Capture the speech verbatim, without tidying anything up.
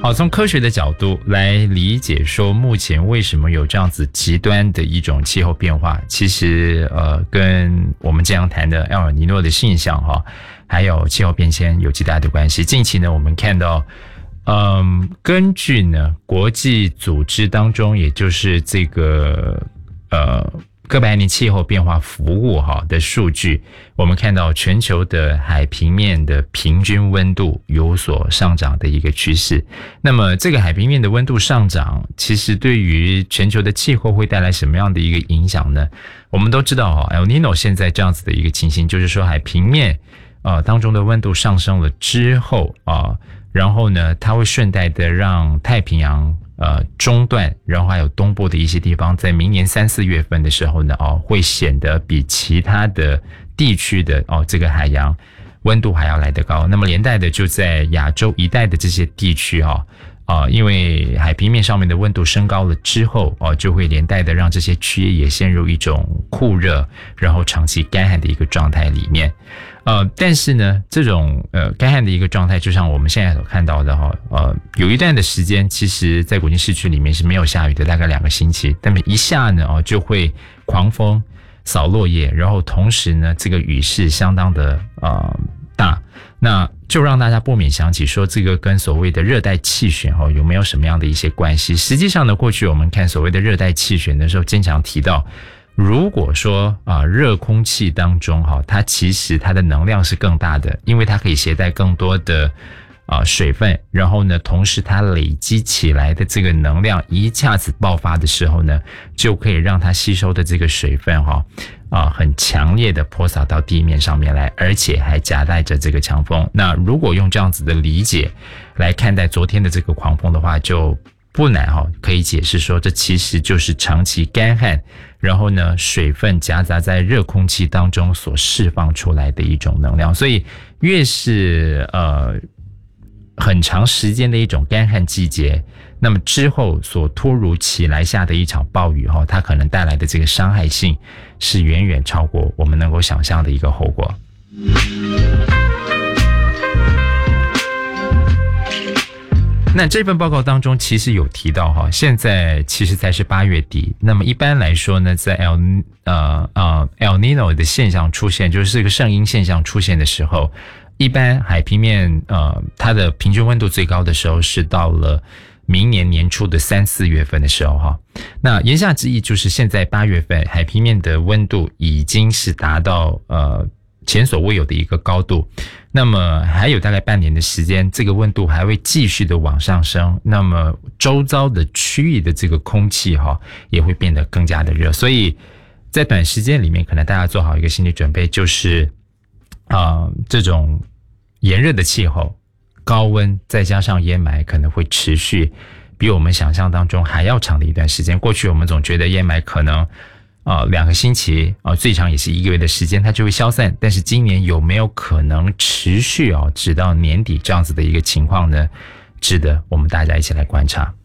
好，从科学的角度来理解说目前为什么有这样子极端的一种气候变化，其实呃跟我们这样谈的埃尔尼诺的现象哈，还有气候变迁有极大的关系。近期呢，我们看到嗯，根据呢国际组织当中，也就是这个呃哥白尼气候变化服务哈的数据，我们看到全球的海平面的平均温度有所上涨的一个趋势。那么这个海平面的温度上涨，其实对于全球的气候会带来什么样的一个影响呢？我们都知道哈 El Nino 现在这样子的一个情形，就是说海平面呃当中的温度上升了之后啊，然后呢它会顺带的让太平洋呃，中段，然后还有东部的一些地方，在明年三四月份的时候呢，哦，会显得比其他的地区的哦这个海洋温度还要来得高。那么连带的就在亚洲一带的这些地区哈、哦，啊，因为海平面上面的温度升高了之后，哦，就会连带的让这些区域也陷入一种酷热，然后长期干旱的一个状态里面。呃，但是呢，这种呃干旱的一个状态，就像我们现在所看到的哈，呃，有一段的时间，其实在古晋市区里面是没有下雨的，大概两个星期，但是一下呢，哦，就会狂风扫落叶，然后同时呢，这个雨势相当的呃大，那就让大家不免想起说，这个跟所谓的热带气旋哦有没有什么样的一些关系？实际上呢，过去我们看所谓的热带气旋的时候，经常提到，如果说啊热空气当中哈，它其实它的能量是更大的，因为它可以携带更多的啊水分，然后呢，同时它累积起来的这个能量一下子爆发的时候呢，就可以让它吸收的这个水分哈啊很强烈的泼洒到地面上面来，而且还夹带着这个强风。那如果用这样子的理解来看待昨天的这个狂风的话，就不难哈，可以解释说，这其实就是长期干旱，然后呢，水分夹杂在热空气当中所释放出来的一种能量。所以，越是呃很长时间的一种干旱季节，那么之后所突如其来下的一场暴雨哈，它可能带来的这个伤害性是远远超过我们能够想象的一个后果。那这份报告当中其实有提到哈，现在其实才是八月底，那么一般来说呢，在 El 呃呃 El Nino 的现象出现，就是这个圣婴现象出现的时候，一般海平面呃它的平均温度最高的时候是到了明年年初的三四月份的时候哈。那言下之意就是现在八月份海平面的温度已经是达到呃前所未有的一个高度，那么还有大概半年的时间，这个温度还会继续的往上升，那么周遭的区域的这个空气哈也会变得更加的热，所以在短时间里面，可能大家做好一个心理准备，就是啊、呃、这种炎热的气候、高温再加上烟霾，可能会持续比我们想象当中还要长的一段时间。过去我们总觉得烟霾可能啊、呃，两个星期啊、呃，最长也是一个月的时间，它就会消散。但是今年有没有可能持续啊、哦，直到年底这样子的一个情况呢？值得我们大家一起来观察。